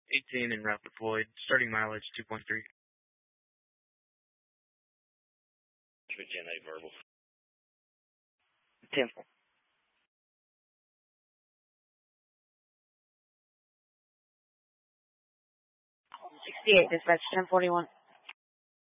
18 and route deployed. Starting mileage 2.3. Gen 8 verbal. 10. 68, dispatch 1041.